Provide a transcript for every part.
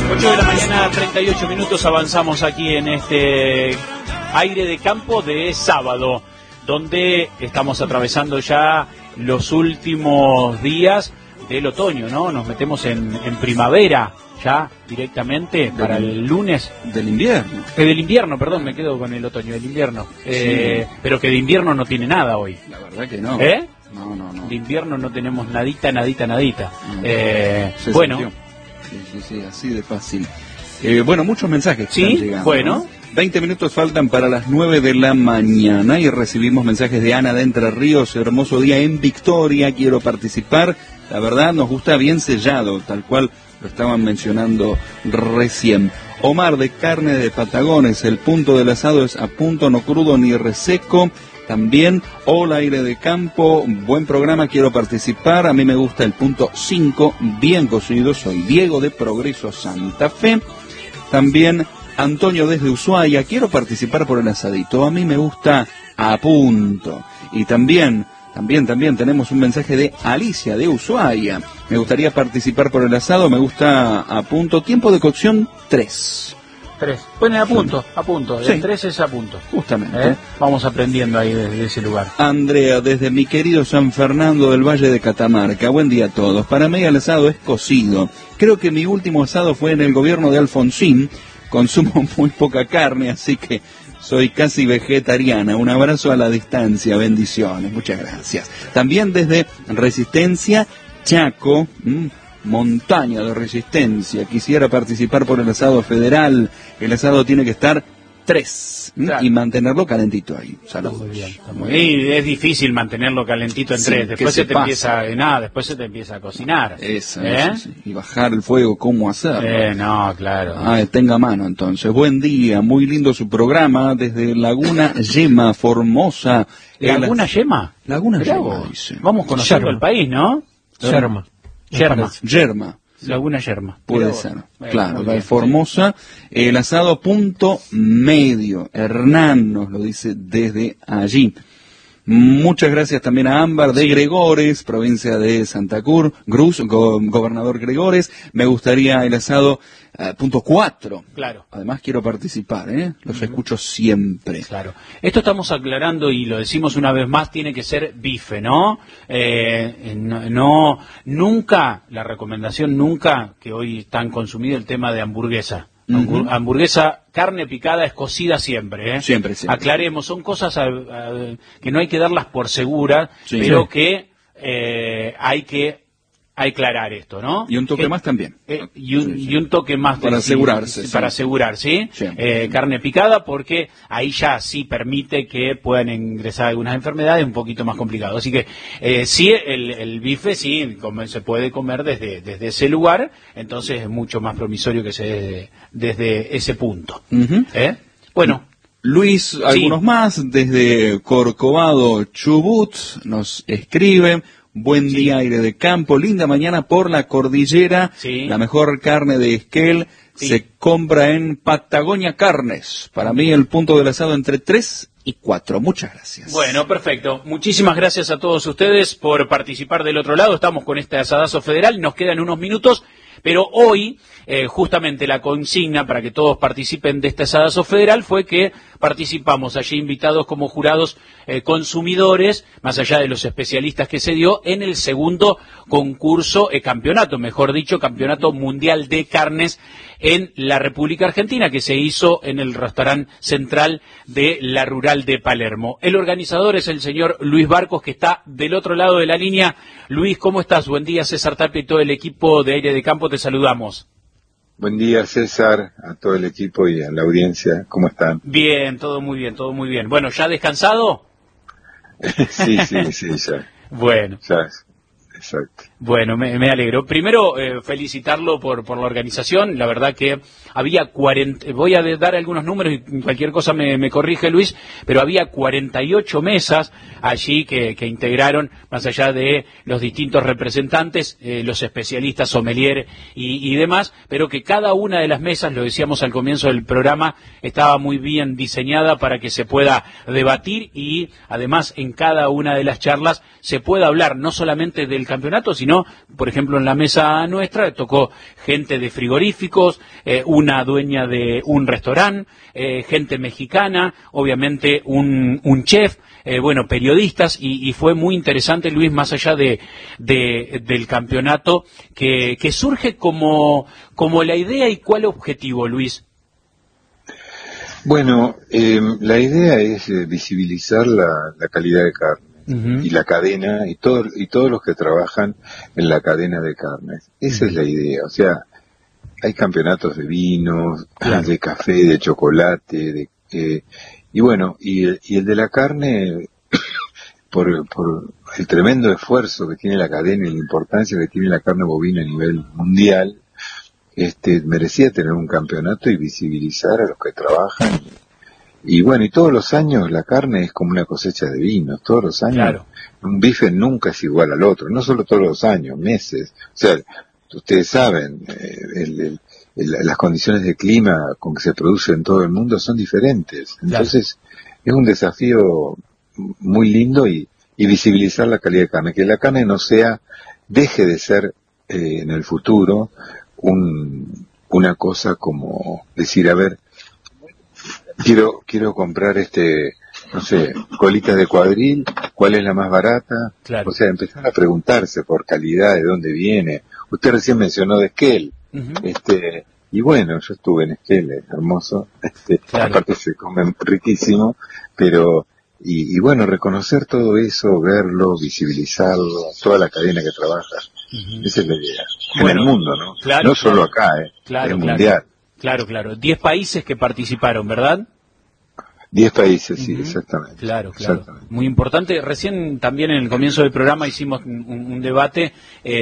8 de la mañana, 38 minutos, avanzamos aquí en este aire de campo de sábado, donde estamos atravesando ya los últimos días del otoño, ¿no? Nos metemos en primavera ya directamente para el lunes. Del invierno. Del invierno, perdón, me quedo con el otoño, del invierno. Sí. Pero que de invierno no tiene nada hoy. La verdad que no. No. De invierno no tenemos nadita. Bueno. Sí, así de fácil. Bueno, muchos mensajes que están llegando, bueno. ¿no? 20 minutos faltan para las 9 de la mañana y recibimos mensajes de Ana de Entre Ríos. Hermoso día en Victoria, quiero participar. La verdad nos gusta bien sellado, tal cual lo estaban mencionando recién. Omar de Carne de Patagones, el punto del asado es a punto, no crudo ni reseco. También, hola aire de campo, buen programa, quiero participar. A mí me gusta el punto 5, bien cocido. Soy Diego de Progreso Santa Fe. También Antonio desde Ushuaia, quiero participar por el asadito. A mí me gusta a punto. Y también tenemos un mensaje de Alicia de Ushuaia. Me gustaría participar por el asado, me gusta a punto. Tiempo de cocción 3. 3. Pone a punto. Sí. El 3 es a punto. Justamente. Vamos aprendiendo ahí desde ese lugar. Andrea, desde mi querido San Fernando del Valle de Catamarca. Buen día a todos. Para mí el asado es cocido. Creo que mi último asado fue en el gobierno de Alfonsín. Consumo muy poca carne, así que soy casi vegetariana. Un abrazo a la distancia. Bendiciones. Muchas gracias. También desde Resistencia, Chaco. Montaña de Resistencia, quisiera participar por el asado federal. El asado tiene que estar 3 claro. Y mantenerlo calentito ahí. Saludos. Muy bien. Y es difícil mantenerlo calentito en 3. Después se te empieza a cocinar. Eso. Y bajar el fuego, ¿cómo hacerlo? No, claro. Tenga mano entonces. Buen día, muy lindo su programa desde Laguna Yema, Formosa. ¿Laguna Yema? Laguna Yema, dice. Vamos conociendo el país, ¿no? Yerma. Laguna Yerma. Puede ser, claro, la de Formosa. El asado punto medio. Hernán nos lo dice desde allí. Muchas gracias también a Ámbar de Gregores, provincia de Santa Cruz, gobernador Gregores. Me gustaría el asado punto 4. Claro. Además quiero participar, los escucho siempre. Claro. Esto estamos aclarando y lo decimos una vez más, tiene que ser bife, ¿no? Nunca, la recomendación nunca, que hoy tan consumido el tema de hamburguesa. Hamburguesa, carne picada es cocida siempre, Siempre. Aclaremos, son cosas que no hay que darlas por seguras, pero que hay que aclarar esto, ¿no? Y un toque más también. Y un toque más. Para asegurarse. Para asegurar, ¿sí? Carne picada, porque ahí ya sí permite que puedan ingresar algunas enfermedades un poquito más complicado. Así que sí, el bife sí se puede comer desde ese lugar, entonces es mucho más promisorio que se dé desde ese punto. Bueno. Luis, algunos más, desde Corcovado, Chubut, nos escriben. Buen día, aire de campo, linda mañana por la cordillera, la mejor carne de Esquel se compra en Patagonia Carnes. Para mí el punto del asado entre 3 y 4. Muchas gracias. Bueno, perfecto. Muchísimas gracias a todos ustedes por participar del otro lado. Estamos con este asadazo federal, nos quedan unos minutos, pero hoy justamente la consigna para que todos participen de este asadazo federal fue que participamos allí invitados como jurados consumidores, más allá de los especialistas que se dio, en el segundo concurso, campeonato mundial de carnes en la República Argentina, que se hizo en el restaurante central de la Rural de Palermo. El organizador es el señor Luis Barcos, que está del otro lado de la línea. Luis, ¿cómo estás? Buen día, César Tapia y todo el equipo de Aire de Campo, te saludamos. Buen día, César, a todo el equipo y a la audiencia. ¿Cómo están? Bien, todo muy bien. Bueno, ¿ya descansado? Sí, ya. Bueno. Ya, exacto. Bueno, me alegro. Primero, felicitarlo por la organización. La verdad que había voy a dar algunos números y cualquier cosa me corrige Luis, pero había 48 mesas allí que integraron, más allá de los distintos representantes, los especialistas, sommelier y demás, pero que cada una de las mesas, lo decíamos al comienzo del programa, estaba muy bien diseñada para que se pueda debatir y además en cada una de las charlas se pueda hablar no solamente del campeonato, sino, por ejemplo, en la mesa nuestra tocó gente de frigoríficos, una dueña de un restaurante, gente mexicana, obviamente un chef, bueno, periodistas, y fue muy interesante, Luis, más allá del campeonato, que surge como la idea. ¿Y cuál objetivo, Luis? Bueno, la idea es visibilizar la calidad de carne y la cadena y todos los que trabajan en la cadena de carnes. Esa es la idea. O sea, hay campeonatos de vinos, de café, de chocolate, y bueno, y el de la carne, por el tremendo esfuerzo que tiene la cadena y la importancia que tiene la carne bovina a nivel mundial, merecía tener un campeonato y visibilizar a los que trabajan. Y bueno, y todos los años la carne es como una cosecha de vinos, todos los años un bife nunca es igual al otro, no solo todos los años, meses. O sea, ustedes saben, las condiciones de clima con que se produce en todo el mundo son diferentes. Entonces, es un desafío muy lindo y visibilizar la calidad de carne, que la carne deje de ser en el futuro una cosa como decir, a ver, quiero comprar no sé, colitas de cuadril, ¿cuál es la más barata? O sea, empezar a preguntarse por calidad, de dónde viene. Usted recién mencionó de Esquel, y bueno, yo estuve en Esquel, es hermoso, aparte se come riquísimo, pero y bueno, reconocer todo eso, verlo, visibilizarlo, toda la cadena que trabaja. Esa es la idea. En el mundo, ¿no? No solo acá, es mundial. Claro. 10 países que participaron, ¿verdad? 10 países, sí, exactamente. Claro. Muy importante. Recién también en el comienzo del programa hicimos un debate,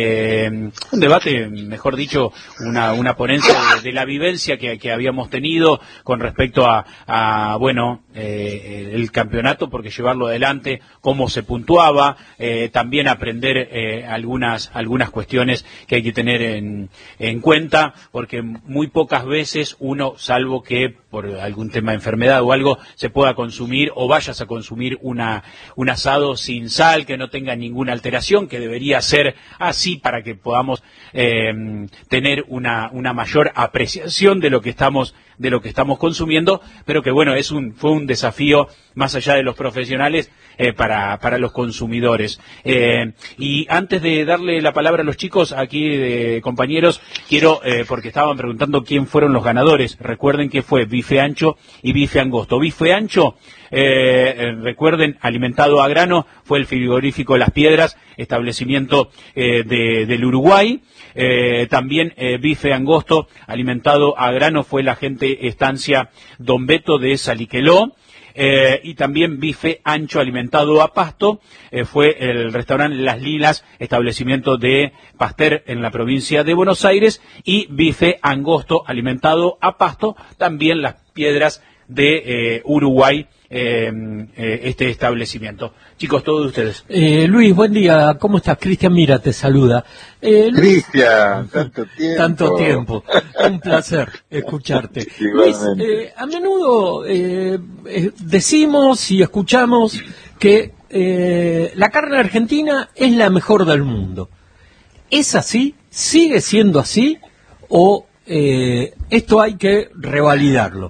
mejor dicho, una ponencia de la vivencia que habíamos tenido con respecto a el campeonato, porque llevarlo adelante, cómo se puntuaba, también aprender algunas cuestiones que hay que tener en cuenta, porque muy pocas veces uno, salvo que por algún tema de enfermedad o algo, se pueda consumir o vayas a consumir un asado sin sal, que no tenga ninguna alteración, que debería ser así para que podamos tener una mayor apreciación de lo que estamos consumiendo, pero que bueno, fue un desafío más allá de los profesionales para los consumidores. Y antes de darle la palabra a los chicos aquí, compañeros, quiero, porque estaban preguntando quién fueron los ganadores. Recuerden que fue bife ancho y bife angosto. Bife ancho, recuerden, alimentado a grano, fue el frigorífico Las Piedras, establecimiento del Uruguay. También bife angosto alimentado a grano fue la gente estancia Don Beto de Saliqueló. Y también bife ancho alimentado a pasto fue el restaurante Las Lilas, establecimiento de Pasteur en la provincia de Buenos Aires, y bife angosto alimentado a pasto, también Las Piedras de Uruguay, este establecimiento. Chicos, todos ustedes. Luis, buen día, ¿cómo estás? Cristian Mira te saluda. Cristian, tanto tiempo. Un placer escucharte. Luis, a menudo decimos y escuchamos que la carne argentina es la mejor del mundo. ¿Es así? ¿Sigue siendo así? ¿O esto hay que revalidarlo?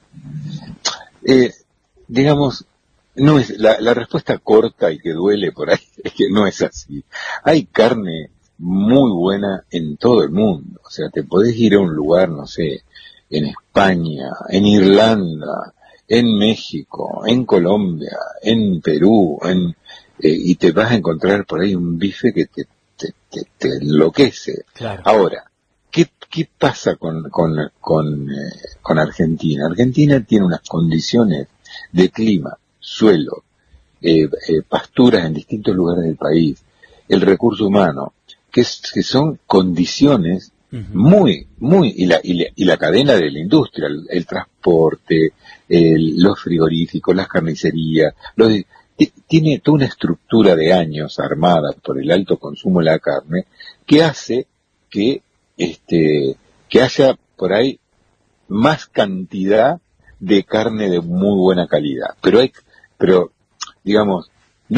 Digamos, no es la respuesta corta y que duele por ahí, es que no es así. Hay carne muy buena en todo el mundo. O sea, te podés ir a un lugar, no sé, en España, en Irlanda, en México, en Colombia, en Perú, y te vas a encontrar por ahí un bife que te enloquece. Claro. Ahora, ¿qué pasa con Argentina? Argentina tiene unas condiciones de clima, suelo, pasturas en distintos lugares del país, el recurso humano, que son condiciones muy, y la cadena de la industria, el transporte, los frigoríficos, las carnicerías, tiene toda una estructura de años armada por el alto consumo de la carne que hace que haya por ahí más cantidad de carne de muy buena calidad. Pero digamos, no es que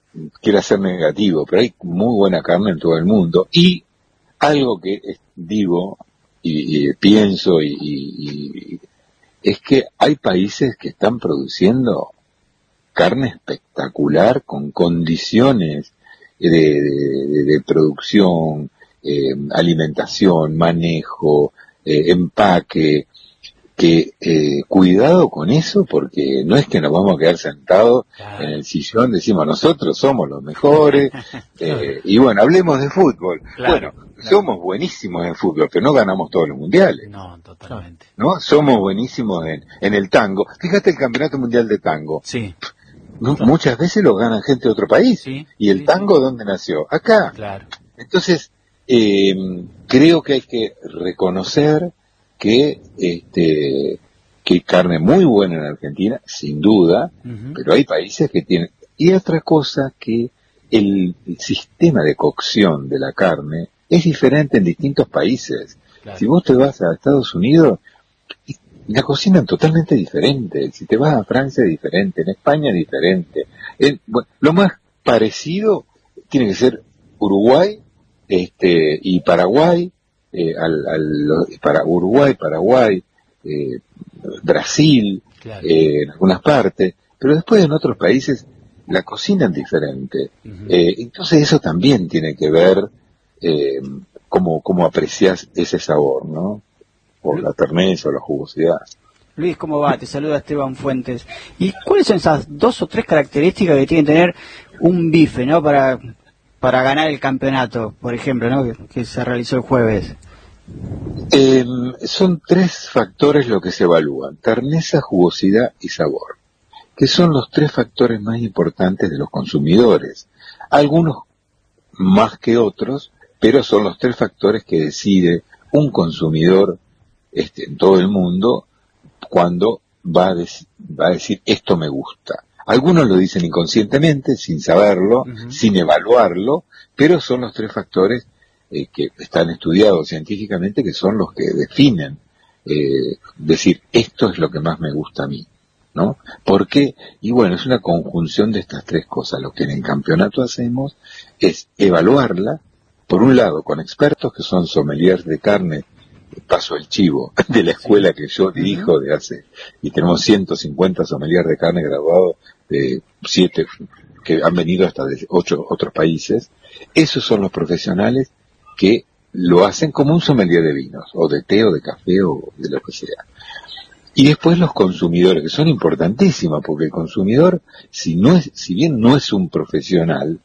quiera ser negativo, pero hay muy buena carne en todo el mundo. Y algo que digo y pienso y es que hay países que están produciendo carne espectacular con condiciones de producción, alimentación, manejo, empaque, que cuidado con eso, porque no es que nos vamos a quedar sentados en el sillón, decimos nosotros somos los mejores, y bueno, hablemos de fútbol. Claro, bueno, somos buenísimos en fútbol, pero no ganamos todos los mundiales. No, totalmente. ¿No? Somos buenísimos en el tango. Fíjate el Campeonato Mundial de Tango. Sí. Muchas veces lo ganan gente de otro país. Sí, ¿Y el tango dónde nació? Acá. Claro. Entonces, creo que hay que reconocer que hay carne muy buena en Argentina, sin duda, pero hay países que tienen... Y otra cosa, que el sistema de cocción de la carne es diferente en distintos países. Claro. Si vos te vas a Estados Unidos, la cocinan totalmente diferente. Si te vas a Francia es diferente, en España es diferente. Bueno, lo más parecido tiene que ser Uruguay y Paraguay, para Uruguay, Paraguay, Brasil, claro, en algunas partes, pero después en otros países la cocinan diferente. Entonces eso también tiene que ver cómo aprecias ese sabor, ¿no? Por la terneza o la jugosidad. Luis, ¿cómo va? Te saluda Esteban Fuentes. ¿Y cuáles son esas 2 o 3 características que tiene que tener un bife, ¿no? Para ganar el campeonato, por ejemplo, ¿no? Que se realizó el jueves. Son 3 factores lo que se evalúan: terneza, jugosidad y sabor, que son los 3 factores más importantes de los consumidores. Algunos más que otros, pero son los 3 factores que decide un consumidor en todo el mundo cuando va a decir esto me gusta. Algunos lo dicen inconscientemente, sin saberlo, sin evaluarlo, pero son los 3 factores que están estudiados científicamente, que son los que definen, decir esto es lo que más me gusta a mí, ¿no? Porque, y bueno, es una conjunción de estas 3 cosas. Lo que en el campeonato hacemos es evaluarla, por un lado, con expertos que son sommeliers de carne, paso el chivo, de la escuela que yo dirijo y tenemos 150 sommeliers de carne graduados de 7 que han venido hasta de 8 otros países. Esos son los profesionales que lo hacen como un sommelier de vinos, o de té, o de café, o de lo que sea. Y después los consumidores, que son importantísimos, porque el consumidor, si bien no es un profesional,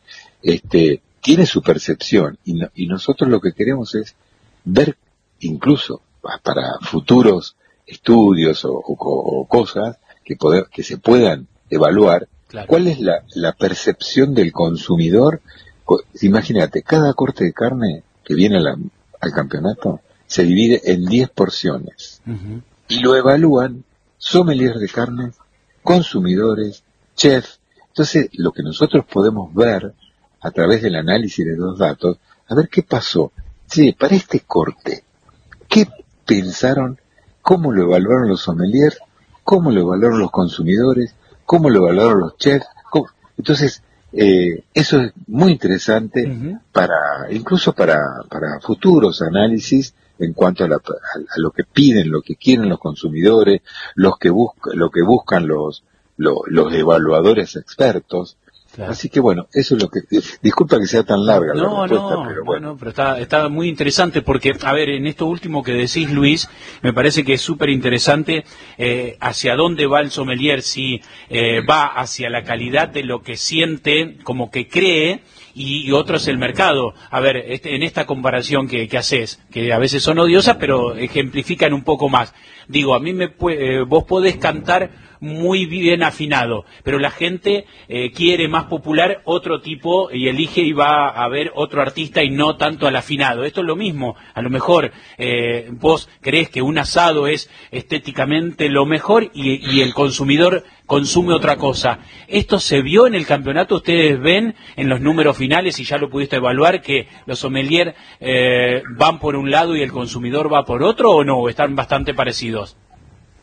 tiene su percepción, y nosotros lo que queremos es ver, incluso para futuros estudios o cosas que se puedan evaluar, claro, cuál es la percepción del consumidor. Imagínate, cada corte de carne que viene al campeonato se divide en 10 porciones, y lo evalúan sommeliers de carne, consumidores, chefs. Entonces, lo que nosotros podemos ver a través del análisis de los datos, a ver qué pasó. Sí, para este corte, ¿qué pensaron? ¿Cómo lo evaluaron los sommeliers? ¿Cómo lo evaluaron los consumidores? ¿Cómo lo evaluaron los chefs? Entonces, eso es muy interesante incluso para futuros análisis en cuanto a lo que piden, lo que quieren los consumidores, lo que buscan los evaluadores expertos. Claro. Así que bueno, eso es lo que... Disculpa que sea tan larga la respuesta, pero bueno. No, pero está muy interesante porque, a ver, en esto último que decís, Luis, me parece que es súper interesante hacia dónde va el sommelier, si va hacia la calidad de lo que siente, como que cree, y otro es el mercado. A ver, en esta comparación que haces, que a veces son odiosas, pero ejemplifican un poco más. Digo, a mí vos podés cantar muy bien afinado, pero la gente quiere más popular otro tipo y elige y va a ver otro artista y no tanto al afinado. Esto es lo mismo, a lo mejor vos creés que un asado es estéticamente lo mejor y el consumidor consume otra cosa. ¿Esto se vio en el campeonato? ¿Ustedes ven en los números finales, y ya lo pudiste evaluar, que los sommeliers van por un lado y el consumidor va por otro, o no? ¿O están bastante parecidos?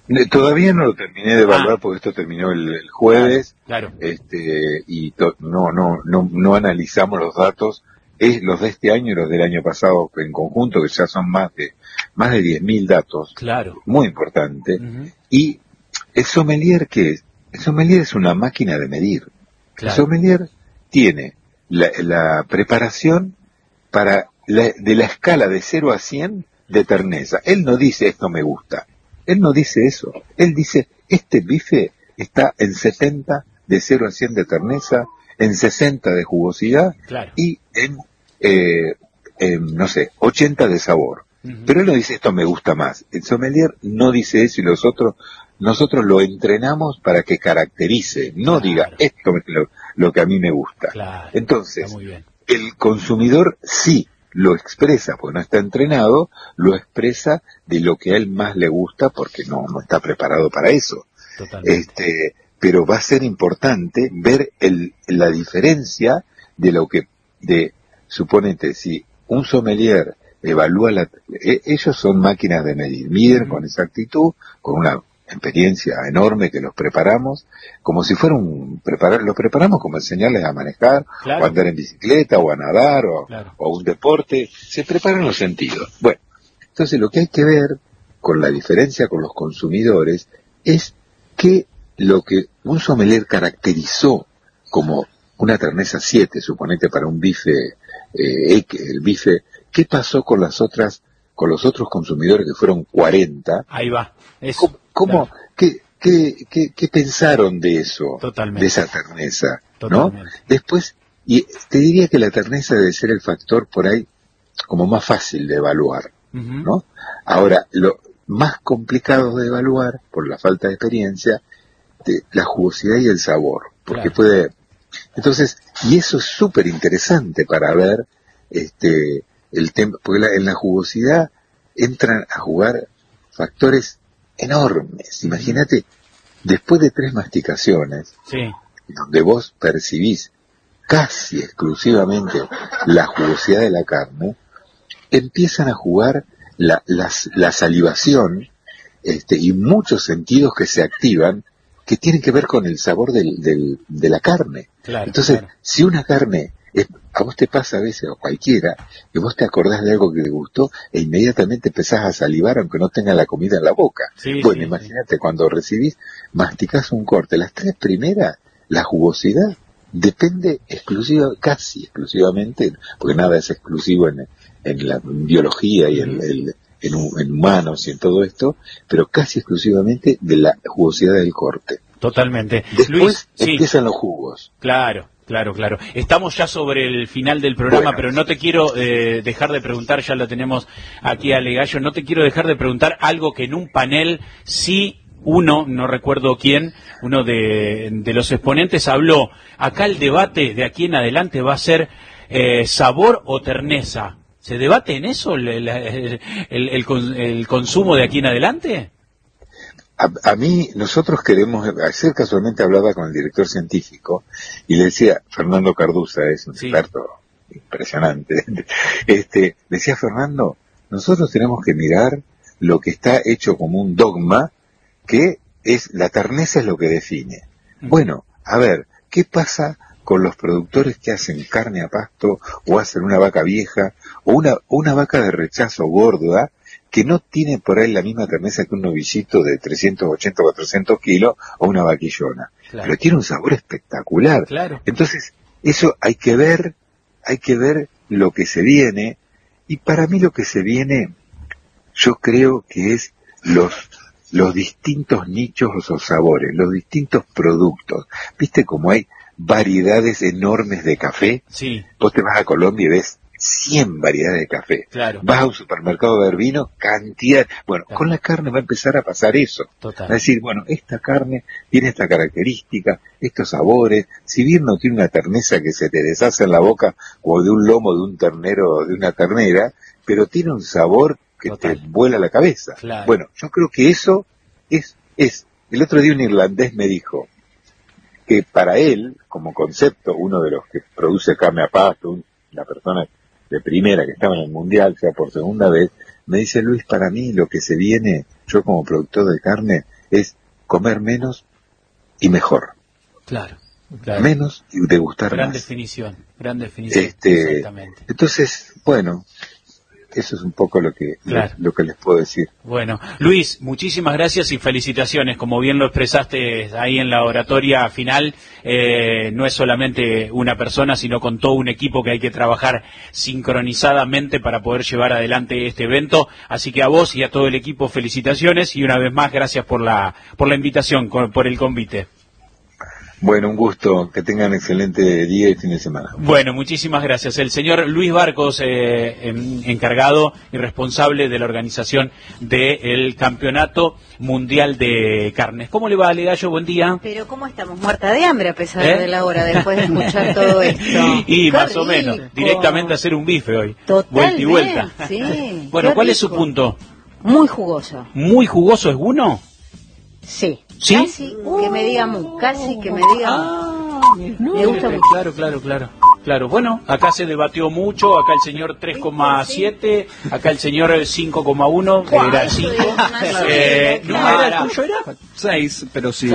Todavía no lo terminé de evaluar porque esto terminó el jueves. Claro. Y no analizamos los datos, los de este año y los del año pasado en conjunto, que ya son más de 10.000 datos. Claro. Muy importante. Uh-huh. Y el sommelier, ¿qué es? El sommelier es una máquina de medir. Claro. El sommelier tiene la preparación de la escala de 0 a 100 de terneza. Él no dice esto me gusta. Él no dice eso. Él dice este bife está en 70 de 0 a 100 de terneza, en 60 de jugosidad, claro, y en 80 de sabor. Uh-huh. Pero él no dice esto me gusta más. El sommelier no dice eso y nosotros lo entrenamos para que caracterice, no claro, diga esto es lo que a mí me gusta. Claro, entonces, el consumidor sí lo expresa, porque no está entrenado, lo expresa de lo que a él más le gusta, porque no está preparado para eso. Totalmente. Pero va a ser importante ver la diferencia de lo que, suponete, si un sommelier evalúa ellos son máquinas de medir, miden con exactitud, con una experiencia enorme que los preparamos, como si fuera los preparamos como enseñarles a manejar, claro, o a andar en bicicleta, o a nadar, o un deporte, se preparan los sentidos. Bueno, entonces lo que hay que ver con la diferencia con los consumidores es que lo que un sommelier caracterizó como una terneza 7, suponete para un bife, el bife, ¿qué pasó con los otros consumidores que fueron 40? Ahí va. Eso, ¿Cómo? Claro. ¿Qué pensaron de eso? Totalmente. De esa terneza, Totalmente. ¿no? Después, y te diría que la terneza debe ser el factor por ahí como más fácil de evaluar, uh-huh, ¿no? Ahora, lo más complicado de evaluar, por la falta de experiencia, la jugosidad y el sabor, porque claro, entonces, y eso es súper interesante para ver, porque en la jugosidad entran a jugar factores enormes. Imagínate, después de 3 masticaciones, sí, donde vos percibís casi exclusivamente la jugosidad de la carne, empiezan a jugar la salivación, y muchos sentidos que se activan, que tienen que ver con el sabor de la carne. Claro, entonces, claro, si una carne, a vos te pasa a veces, o cualquiera, que vos te acordás de algo que te gustó e inmediatamente empezás a salivar aunque no tenga la comida en la boca. Sí, bueno, sí, imagínate, cuando masticás un corte, las 3 primeras, la jugosidad depende casi exclusivamente, porque nada es exclusivo en la biología y en humanos y en todo esto, pero casi exclusivamente de la jugosidad del corte. Totalmente. Después Luis, empiezan los jugos. Claro. Estamos ya sobre el final del programa, pero no te quiero dejar de preguntar, ya lo tenemos aquí a Legallo, no te quiero dejar de preguntar algo que en un panel no recuerdo quién, uno de los exponentes habló. Acá el debate de aquí en adelante va a ser sabor o terneza. ¿Se debate en eso el consumo de aquí en adelante? A mí, nosotros queremos, ayer casualmente hablaba con el director científico y le decía, Fernando Carduza es un experto impresionante, le decía, Fernando, nosotros tenemos que mirar lo que está hecho como un dogma, que es la terneza es lo que define. Bueno, a ver, ¿qué pasa con los productores que hacen carne a pasto o hacen una vaca vieja o una vaca de rechazo gorda que no tiene por ahí la misma terneza que un novillito de 380 o 400 kilos o una vaquillona? Claro. Pero tiene un sabor espectacular. Claro. Entonces, eso hay que ver lo que se viene, y para mí lo que se viene, yo creo que es los distintos nichos o sabores, los distintos productos. ¿Viste cómo hay variedades enormes de café? Sí. Vos te vas a Colombia y ves 100 variedades de café. Claro. Vas a un supermercado de ver vino, cantidad. Bueno, claro, con la carne va a empezar a pasar eso. Total. Va a decir, bueno, esta carne tiene esta característica, estos sabores, si bien no tiene una terneza que se te deshace en la boca, o de un lomo de un ternero o de una ternera, pero tiene un sabor que total, te vuela la cabeza. Claro. Bueno, yo creo que eso es. El otro día un irlandés me dijo que para él, como concepto, uno de los que produce carne a pasto, una persona de primera que estaba en el mundial, sea por segunda vez, me dice, Luis, para mí lo que se viene, yo como productor de carne, es comer menos y mejor. Claro. Claro. Menos y degustar gran más. Gran definición. Exactamente. Entonces, bueno, eso es un poco lo que les puedo decir. Bueno, Luis, muchísimas gracias y felicitaciones. Como bien lo expresaste ahí en la oratoria final, no es solamente una persona, sino con todo un equipo que hay que trabajar sincronizadamente para poder llevar adelante este evento. Así que a vos y a todo el equipo, felicitaciones y una vez más, gracias por la invitación, por el convite. Bueno, un gusto, que tengan excelente día y fin de semana. Bueno, muchísimas gracias. El señor Luis Barcos, encargado y responsable de la organización del Campeonato Mundial de Carnes. ¿Cómo le va, Ale Gallo? Buen día. Pero ¿cómo estamos? Muerta de hambre a pesar de la hora, después de escuchar todo esto. Y más o menos, directamente a hacer un bife hoy. Totalmente, vuelta y vuelta. Sí. Bueno, ¿cuál es su punto? Muy jugoso. ¿Muy jugoso es uno? Sí. ¿Sí? Casi que me diga mu, casi que me diga mu. Me gusta mucho. Claro. Bueno, acá se debatió mucho, acá el señor 3,7, acá el señor 5,1, era 5. ¿Numa era tuyo? ¿Era? 6, pero sí.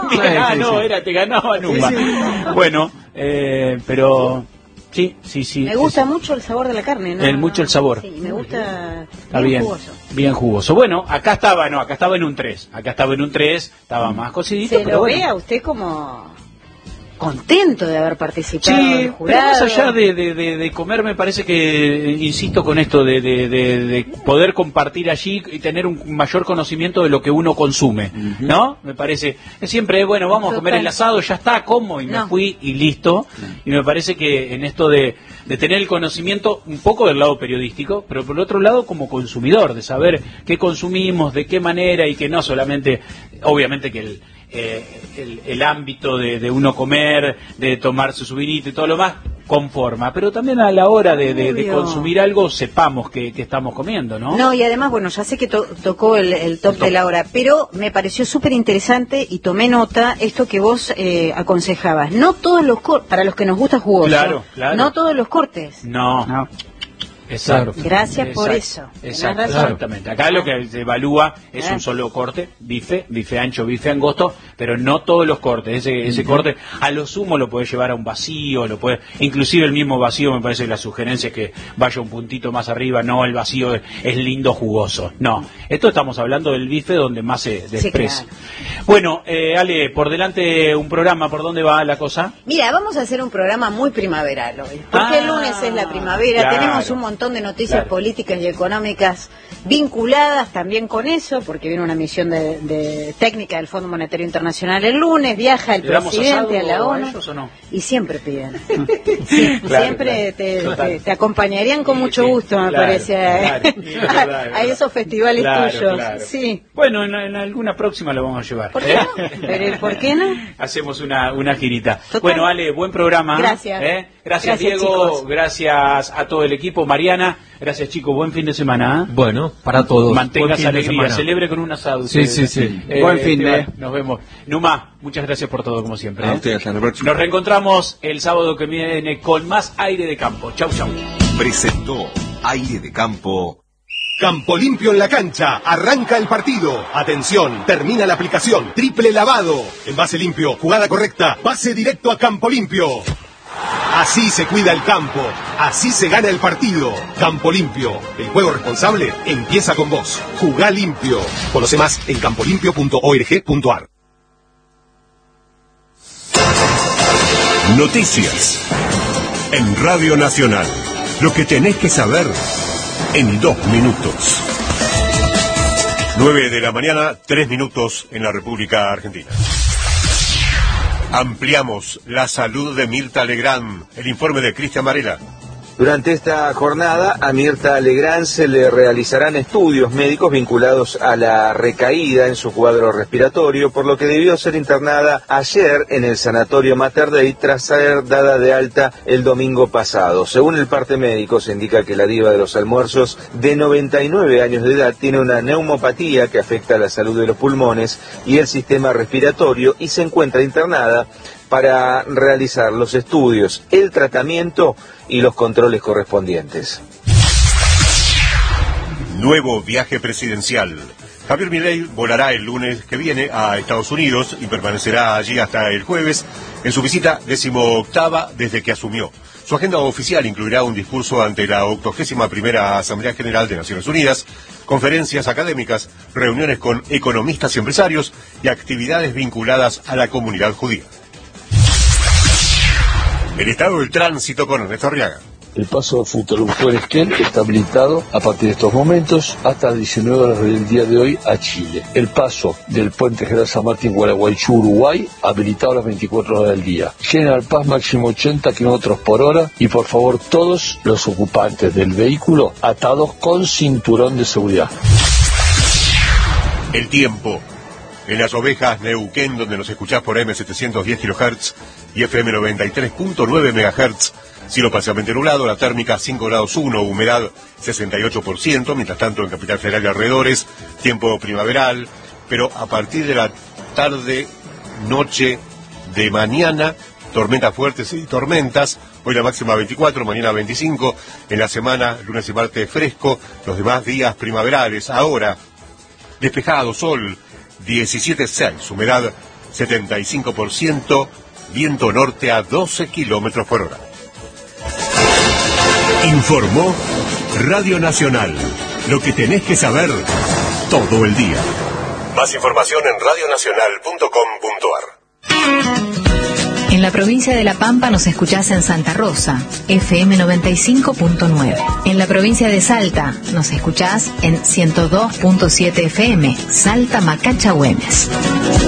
Te ganaba Numa. Bueno, pero... Sí. Me gusta mucho el sabor de la carne, ¿no? Mucho el sabor. Sí, me gusta bien jugoso. Bien jugoso. Bueno, acá estaba en un 3. Estaba más cocidito. Se lo ve a usted como contento de haber participado. Sí, pero más allá de comer, me parece que, insisto con esto, de poder compartir allí y tener un mayor conocimiento de lo que uno consume, ¿no? Me parece, siempre, bueno, vamos a comer el asado, ya está, como, y me fui y listo. Y me parece que en esto de tener el conocimiento un poco del lado periodístico, pero por el otro lado como consumidor, de saber qué consumimos, de qué manera, y que no solamente, obviamente que el ámbito de uno comer, de tomarse su vinito y todo lo más, conforma, pero también a la hora de consumir algo sepamos que estamos comiendo, ¿no? No, y además, bueno, ya sé que tocó el top de la hora, pero me pareció súper interesante y tomé nota esto que vos aconsejabas. No todos los cortes, para los que nos gusta jugoso, claro. No todos los cortes. No. Exacto. Gracias por eso. Exactamente. Acá lo que se evalúa es un solo corte, bife ancho, bife angosto, pero no todos los cortes. Ese corte a lo sumo lo puede llevar a un vacío, inclusive el mismo vacío me parece que la sugerencia es que vaya un puntito más arriba, no, el vacío es lindo jugoso. No, esto estamos hablando del bife donde más se expresa. Claro. Bueno, Ale, por delante un programa, ¿por dónde va la cosa? Mira, vamos a hacer un programa muy primaveral hoy, porque el lunes es la primavera, tenemos un montón de noticias políticas y económicas vinculadas también con eso, porque viene una misión de técnica del Fondo Monetario Internacional el lunes, viaja el presidente a la ONU, y siempre piden. Siempre te acompañaría con mucho gusto, me parece, a esos festivales tuyos. Claro. Sí. Bueno, en alguna próxima lo vamos a llevar. ¿Por qué no? ¿Pero por qué no? Hacemos una girita. Total. Bueno, Ale, buen programa. Gracias. Gracias, Diego. Chicos. Gracias a todo el equipo. Mariana, gracias, chicos. Buen fin de semana. Bueno, para todos. Mantengas alegría. Celebre con un asado. Sí. Buen fin de. Nos vemos. Numa, muchas gracias por todo, como siempre. A ustedes, hasta la próxima. Nos reencontramos el sábado que viene con más Aire de Campo. Chau. Presentó Aire de Campo. Campo Limpio en la cancha. Arranca el partido. Atención, termina la aplicación. Triple lavado. Envase limpio, jugada correcta. Pase directo a Campo Limpio. Así se cuida el campo. Así se gana el partido. Campo Limpio. El juego responsable empieza con vos. Jugá limpio. Conoce más en campolimpio.org.ar. Noticias. En Radio Nacional. Lo que tenés que saber en 2 minutos. 9 de la mañana, 3 minutos en la República Argentina. Ampliamos la salud de Mirta Legrand. El informe de Cristian Varela. Durante esta jornada a Mirta Legrand se le realizarán estudios médicos vinculados a la recaída en su cuadro respiratorio, por lo que debió ser internada ayer en el Sanatorio Mater Dei tras ser dada de alta el domingo pasado. Según el parte médico, se indica que la diva de los almuerzos, de 99 años de edad, tiene una neumopatía que afecta a la salud de los pulmones y el sistema respiratorio y se encuentra internada para realizar los estudios, el tratamiento y los controles correspondientes. Nuevo viaje presidencial. Javier Milei volará el lunes que viene a Estados Unidos y permanecerá allí hasta el jueves en su visita 18ª desde que asumió. Su agenda oficial incluirá un discurso ante la 81ª Asamblea General de Naciones Unidas, conferencias académicas, reuniones con economistas y empresarios y actividades vinculadas a la comunidad judía. El estado del tránsito con Ernesto Arriaga. El paso de Futalufó Esquel está habilitado a partir de estos momentos hasta las 19 horas del día de hoy a Chile. El paso del puente General San Martín Gualeguaychú, Uruguay, habilitado a las 24 horas del día. General Paz máximo 80 km por hora y por favor todos los ocupantes del vehículo atados con cinturón de seguridad. El tiempo. En Las Ovejas, Neuquén, donde nos escuchás por M710 kHz y FM 93.9 MHz. Cielo parcialmente nublado, la térmica 5 grados 1, humedad 68%, mientras tanto en Capital Federal y alrededores, tiempo primaveral, pero a partir de la tarde, noche de mañana, tormentas fuertes y tormentas, hoy la máxima 24, mañana 25, en la semana, lunes y martes fresco, los demás días primaverales, ahora, despejado, sol, 17,6, humedad 75%, viento norte a 12 kilómetros por hora. Informó Radio Nacional. Lo que tenés que saber todo el día. Más información en radionacional.com.ar. En la provincia de La Pampa nos escuchás en Santa Rosa, FM 95.9. En la provincia de Salta nos escuchás en 102.7 FM, Salta Macacha Güemes.